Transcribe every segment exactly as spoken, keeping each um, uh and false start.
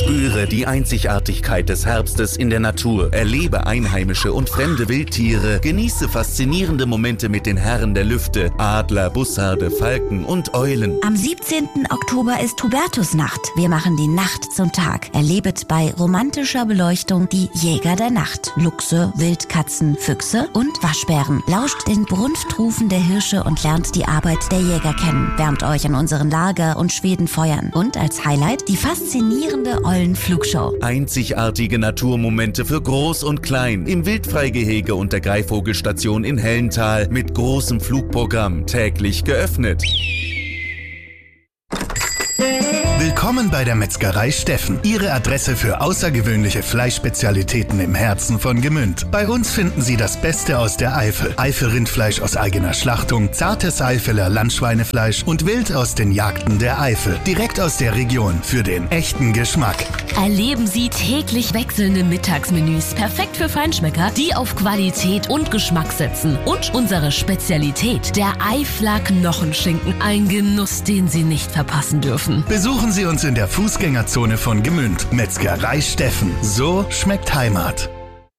Spüre die Einzigartigkeit des Herbstes in der Natur, erlebe einheimische und fremde Wildtiere, genieße faszinierende Momente mit den Herren der Lüfte, Adler, Bussarde, Falken und Eulen. Am siebzehnten Oktober ist Hubertusnacht. Wir machen die Nacht zum Tag. Erlebet bei romantischer Beleuchtung die Jäger der Nacht. Luchse, Wildkatzen, Füchse und Waschbären. Lauscht den Brunftrufen der Hirsche und lernt die Arbeit der Jäger kennen. Wärmt euch an unseren Lager- und Schwedenfeuern. Und als Highlight die faszinierende Eulenflugshow. Einzigartige Naturmomente für Groß und Klein im Wildfreigehege und der Greifvogelstation in Hellental mit großem Flugprogramm täglich geöffnet. Willkommen bei der Metzgerei Steffen. Ihre Adresse für außergewöhnliche Fleischspezialitäten im Herzen von Gmünd. Bei uns finden Sie das Beste aus der Eifel. Eifelrindfleisch aus eigener Schlachtung, zartes Eifeler Landschweinefleisch und Wild aus den Jagden der Eifel. Direkt aus der Region für den echten Geschmack. Erleben Sie täglich wechselnde Mittagsmenüs. Perfekt für Feinschmecker, die auf Qualität und Geschmack setzen. Und unsere Spezialität, der Eifler Knochenschinken. Ein Genuss, den Sie nicht verpassen dürfen. Besuchen Sie uns in der Fußgängerzone von Gmünd. Metzgerei Steffen. So schmeckt Heimat.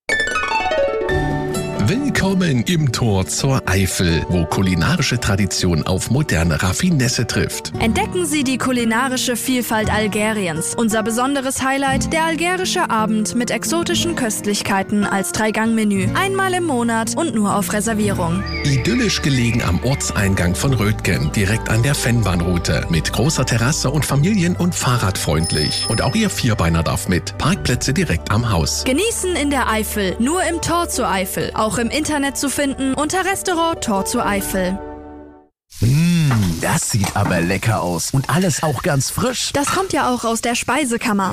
Willkommen im Tor zur Eifel, wo kulinarische Tradition auf moderne Raffinesse trifft. Entdecken Sie die kulinarische Vielfalt Algeriens. Unser besonderes Highlight, der algerische Abend mit exotischen Köstlichkeiten als Drei-Gang-Menü. Einmal im Monat und nur auf Reservierung. Idyllisch gelegen am Ortseingang von Rötgen, direkt an der Fennbahnroute. Mit großer Terrasse und familien- und fahrradfreundlich. Und auch Ihr Vierbeiner darf mit. Parkplätze direkt am Haus. Genießen in der Eifel, nur im Tor zur Eifel. Auch im Internet zu finden unter Restaurant Tor zur Eifel. Mmh, das sieht aber lecker aus. Und alles auch ganz frisch. Das kommt ja auch aus der Speisekammer.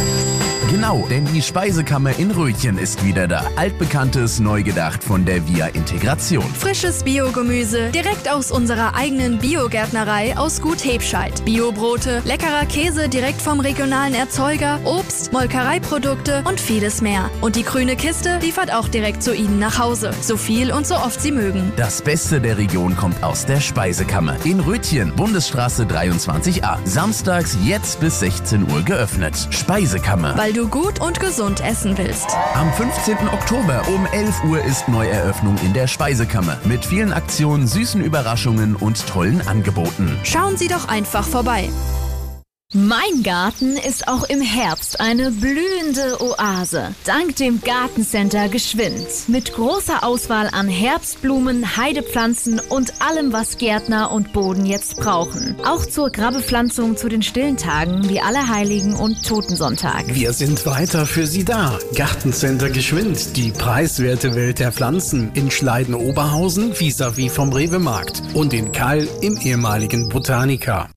Genau, denn die Speisekammer in Rötchen ist wieder da. Altbekanntes, neu gedacht von der Via Integration. Frisches Biogemüse, direkt aus unserer eigenen Biogärtnerei aus Gut Hebscheid. Biobrote, leckerer Käse direkt vom regionalen Erzeuger, Obst, Molkereiprodukte und vieles mehr. Und die grüne Kiste liefert auch direkt zu Ihnen nach Hause. So viel und so oft Sie mögen. Das Beste der Region kommt aus der Speisekammer. In Rötchen, Bundesstraße dreiundzwanzig a. Samstags jetzt bis sechzehn Uhr geöffnet. Speisekammer. Weil du gut und gesund essen willst. Am fünfzehnten Oktober um elf Uhr ist Neueröffnung in der Speisekammer. Mit vielen Aktionen, süßen Überraschungen und tollen Angeboten. Schauen Sie doch einfach vorbei. Mein Garten ist auch im Herbst eine blühende Oase. Dank dem Gartencenter Geschwind. Mit großer Auswahl an Herbstblumen, Heidepflanzen und allem, was Gärtner und Boden jetzt brauchen. Auch zur Grabbepflanzung zu den stillen Tagen wie Allerheiligen und Totensonntag. Wir sind weiter für Sie da. Gartencenter Geschwind, die preiswerte Welt der Pflanzen in Schleiden-Oberhausen vis-à-vis vom Rewe-Markt und in Keil im ehemaligen Botanica.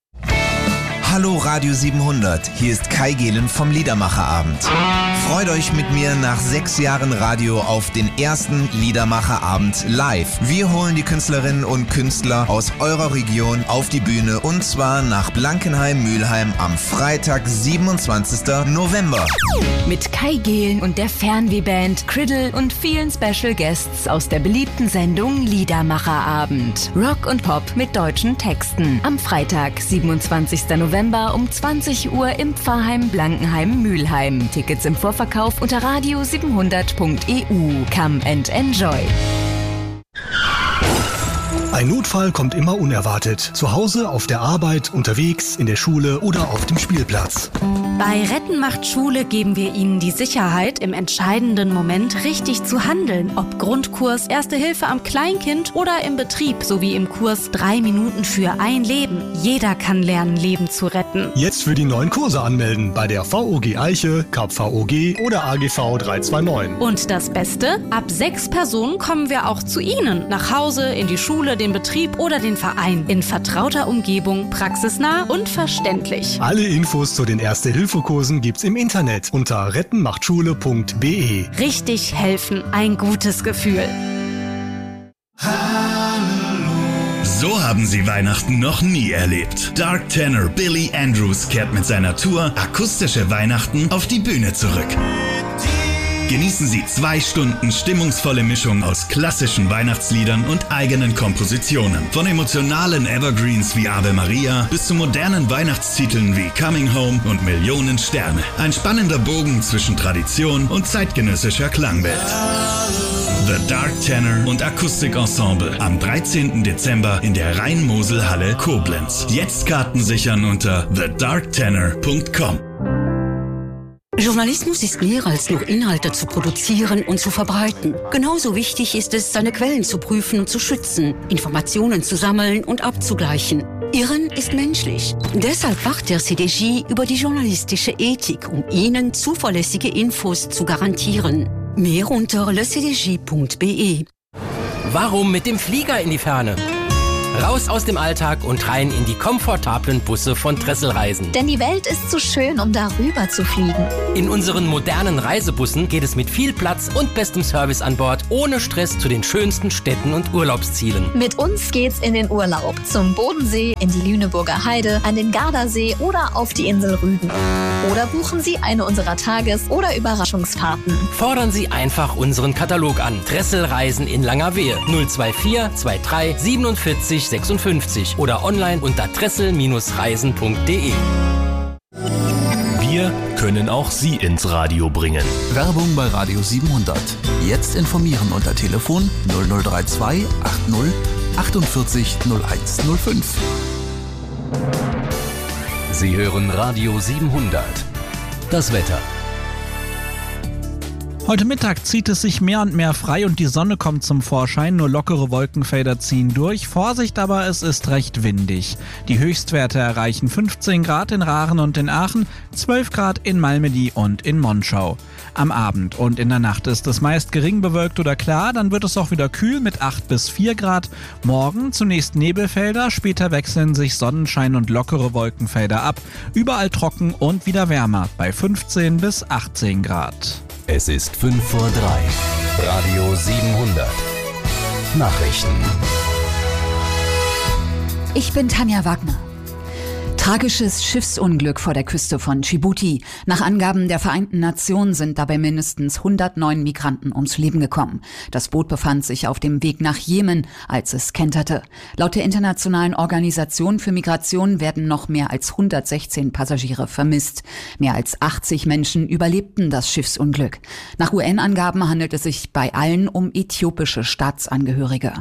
Hallo Radio siebenhundert, hier ist Kai Gehlen vom Liedermacherabend. Freut euch mit mir nach sechs Jahren Radio auf den ersten Liedermacherabend live. Wir holen die Künstlerinnen und Künstler aus eurer Region auf die Bühne und zwar nach Blankenheim-Mülheim am Freitag, siebenundzwanzigsten November. Mit Kai Gehlen und der Fernwehband, Criddle und vielen Special Guests aus der beliebten Sendung Liedermacherabend. Rock und Pop mit deutschen Texten. Am Freitag, siebenundzwanzigsten November um zwanzig Uhr im Pfarrheim Blankenheim-Mülheim. Tickets im Vorverkauf unter radio siebenhundert punkt e u. Come and enjoy. Ein Notfall kommt immer unerwartet. Zu Hause, auf der Arbeit, unterwegs, in der Schule oder auf dem Spielplatz. Bei Retten macht Schule geben wir Ihnen die Sicherheit, im entscheidenden Moment richtig zu handeln. Ob Grundkurs, Erste Hilfe am Kleinkind oder im Betrieb, sowie im Kurs drei Minuten für ein Leben. Jeder kann lernen, Leben zu retten. Jetzt für die neuen Kurse anmelden bei der V O G Eiche, K V O G oder A G V drei zwei neun. Und das Beste? Ab sechs Personen kommen wir auch zu Ihnen. Nach Hause, in die Schule, den Betrieb oder den Verein. In vertrauter Umgebung, praxisnah und verständlich. Alle Infos zu den Erste-Hilfe-Kursen gibt's im Internet unter rettenmachtschule punkt b e. Richtig helfen, ein gutes Gefühl. So haben Sie Weihnachten noch nie erlebt. Dark Tenor Billy Andrews kehrt mit seiner Tour Akustische Weihnachten auf die Bühne zurück. Genießen Sie zwei Stunden stimmungsvolle Mischung aus klassischen Weihnachtsliedern und eigenen Kompositionen. Von emotionalen Evergreens wie Ave Maria bis zu modernen Weihnachtstiteln wie Coming Home und Millionen Sterne. Ein spannender Bogen zwischen Tradition und zeitgenössischer Klangwelt. The Dark Tenor und Akustikensemble am dreizehnten Dezember in der Rhein-Mosel-Halle Koblenz. Jetzt Karten sichern unter the dark tenor punkt com. Journalismus ist mehr als nur Inhalte zu produzieren und zu verbreiten. Genauso wichtig ist es, seine Quellen zu prüfen und zu schützen, Informationen zu sammeln und abzugleichen. Irren ist menschlich. Deshalb wacht der C D J über die journalistische Ethik, um Ihnen zuverlässige Infos zu garantieren. Mehr unter le c d j punkt b e. Warum mit dem Flieger in die Ferne? Raus aus dem Alltag und rein in die komfortablen Busse von Tresselreisen. Denn die Welt ist zu schön, um darüber zu fliegen. In unseren modernen Reisebussen geht es mit viel Platz und bestem Service an Bord, ohne Stress zu den schönsten Städten und Urlaubszielen. Mit uns geht's in den Urlaub. Zum Bodensee, in die Lüneburger Heide, an den Gardasee oder auf die Insel Rügen. Oder buchen Sie eine unserer Tages- oder Überraschungsfahrten. Fordern Sie einfach unseren Katalog an. Tresselreisen in Langerwehe null zwei vier zwei drei siebenundvierzig sechsundfünfzig oder online unter tressel reisen punkt de. Wir können auch Sie ins Radio bringen. Werbung bei Radio siebenhundert. Jetzt informieren unter Telefon null null drei zwei achtzig achtundvierzig null eins null fünf. Sie hören Radio siebenhundert. Das Wetter. Heute Mittag zieht es sich mehr und mehr frei und die Sonne kommt zum Vorschein, nur lockere Wolkenfelder ziehen durch. Vorsicht aber, es ist recht windig. Die Höchstwerte erreichen fünfzehn Grad in Raaren und in Aachen, zwölf Grad in Malmedy und in Monschau. Am Abend und in der Nacht ist es meist gering bewölkt oder klar, dann wird es auch wieder kühl mit acht bis vier Grad. Morgen zunächst Nebelfelder, später wechseln sich Sonnenschein und lockere Wolkenfelder ab. Überall trocken und wieder wärmer bei fünfzehn bis achtzehn Grad. Es ist fünf vor drei. Radio siebenhundert. Nachrichten. Ich bin Tanja Wagner. Tragisches Schiffsunglück vor der Küste von Djibouti. Nach Angaben der Vereinten Nationen sind dabei mindestens hundertneun Migranten ums Leben gekommen. Das Boot befand sich auf dem Weg nach Jemen, als es kenterte. Laut der Internationalen Organisation für Migration werden noch mehr als hundertsechzehn Passagiere vermisst. Mehr als achtzig Menschen überlebten das Schiffsunglück. Nach U N-Angaben handelt es sich bei allen um äthiopische Staatsangehörige.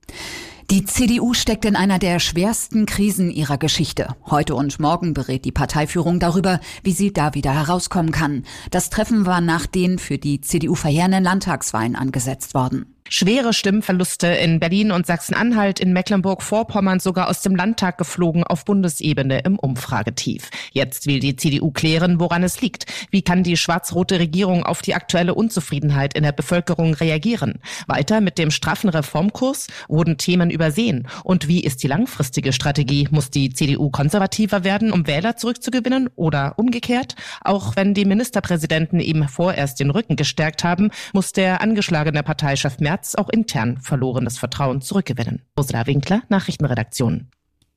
Die C D U steckt in einer der schwersten Krisen ihrer Geschichte. Heute und morgen berät die Parteiführung darüber, wie sie da wieder herauskommen kann. Das Treffen war nach den für die C D U verheerenden Landtagswahlen angesetzt worden. Schwere Stimmverluste in Berlin und Sachsen-Anhalt, in Mecklenburg-Vorpommern sogar aus dem Landtag geflogen, auf Bundesebene im Umfragetief. Jetzt will die C D U klären, woran es liegt. Wie kann die schwarz-rote Regierung auf die aktuelle Unzufriedenheit in der Bevölkerung reagieren? Weiter mit dem straffen Reformkurs? Wurden Themen übersehen? Und wie ist die langfristige Strategie? Muss die C D U konservativer werden, um Wähler zurückzugewinnen? Oder umgekehrt? Auch wenn die Ministerpräsidenten ihm vorerst den Rücken gestärkt haben, muss der angeschlagene Parteichef Merz auch intern verlorenes Vertrauen zurückgewinnen. Ursula Winkler, Nachrichtenredaktion.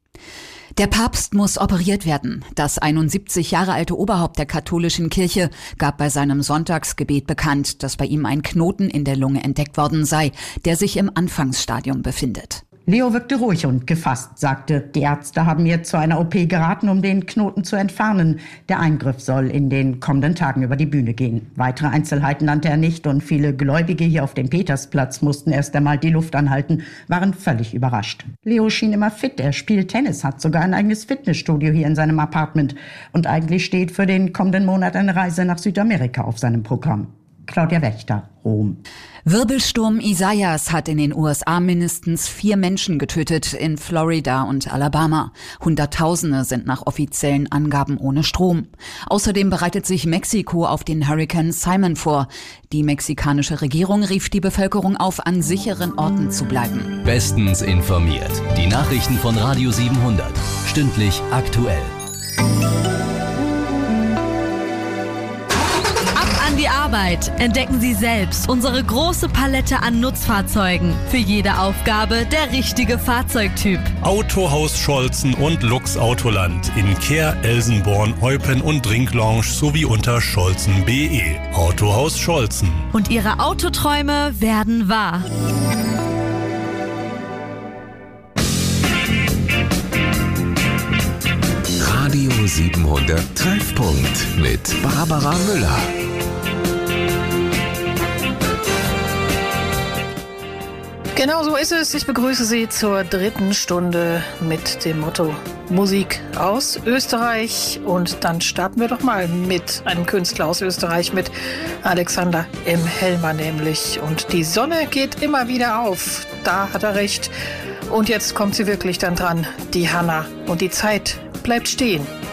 Der Papst muss operiert werden. Das einundsiebzig Jahre alte Oberhaupt der katholischen Kirche gab bei seinem Sonntagsgebet bekannt, dass bei ihm ein Knoten in der Lunge entdeckt worden sei, der sich im Anfangsstadium befindet. Leo wirkte ruhig und gefasst, sagte, die Ärzte haben mir zu einer O P geraten, um den Knoten zu entfernen. Der Eingriff soll in den kommenden Tagen über die Bühne gehen. Weitere Einzelheiten nannte er nicht und viele Gläubige hier auf dem Petersplatz mussten erst einmal die Luft anhalten, waren völlig überrascht. Leo schien immer fit, er spielt Tennis, hat sogar ein eigenes Fitnessstudio hier in seinem Apartment und eigentlich steht für den kommenden Monat eine Reise nach Südamerika auf seinem Programm. Claudia Wächter, Rom. Wirbelsturm Isaias hat in den U S A mindestens vier Menschen getötet, in Florida und Alabama. Hunderttausende sind nach offiziellen Angaben ohne Strom. Außerdem bereitet sich Mexiko auf den Hurrikan Simon vor. Die mexikanische Regierung rief die Bevölkerung auf, an sicheren Orten zu bleiben. Bestens informiert. Die Nachrichten von Radio siebenhundert. Stündlich aktuell. in die Arbeit. Entdecken Sie selbst unsere große Palette an Nutzfahrzeugen. Für jede Aufgabe der richtige Fahrzeugtyp. Autohaus Scholzen und Lux Autoland in Kehr, Elsenborn, Eupen und Trinklounge sowie unter scholzen punkt de. Autohaus Scholzen. Und Ihre Autoträume werden wahr. Radio siebenhundert Treffpunkt mit Barbara Müller. Genau so ist es. Ich begrüße Sie zur dritten Stunde mit dem Motto Musik aus Österreich. Und dann starten wir doch mal mit einem Künstler aus Österreich, mit Alexander M. Helmer nämlich. Und die Sonne geht immer wieder auf. Da hat er recht. Und jetzt kommt sie wirklich dann dran, die Hanna. Und die Zeit bleibt stehen.